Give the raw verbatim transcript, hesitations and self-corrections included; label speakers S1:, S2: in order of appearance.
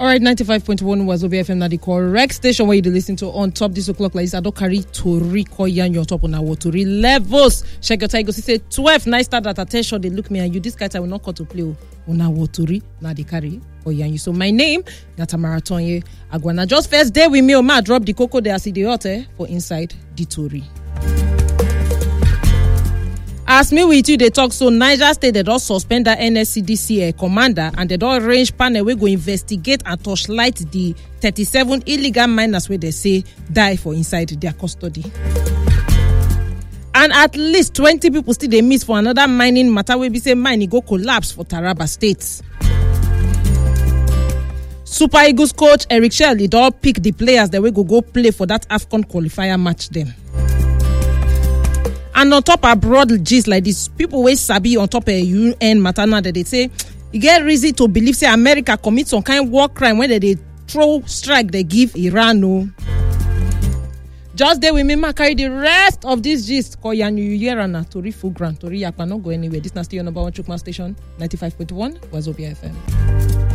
S1: right, ninety-five point one Wazobia F M, na the correct station where you listen to on top this o'clock like this. I don't carry Tori Koyan your top on our Tori levels. Check your time. Go see say twelve. Nice start at attention. They look me and you. This guy I will not call to play on our Tori. Now they carry Koyan you. So my name Nata Marathon. Agwana just first day with me. O ma drop the cocoa there. See the hot eh, for inside the Tori. As me with you, they talk so Niger State they don't suspend the N S C D C uh, commander and they don't arrange panel we go investigate and torchlight the thirty-seven illegal miners where they say die for inside their custody. And at least twenty people still they miss for another mining matter where we say mine go collapse for Taraba State. Super Eagles coach Eric Shelley don't pick the players that we go go play for that AFCON qualifier match them. And on top of broad gist like this, people wey sabi on top of U N matter now that they say you get reason to believe say America commit some kind of war crime when they, they throw strike they give Iran. No. Just there we may carry the rest of this gist. Koyan you hear na Tori full grant Tori yakpa not go anywhere. This is still your number one Chukma station ninety-five point one Wazobia F M.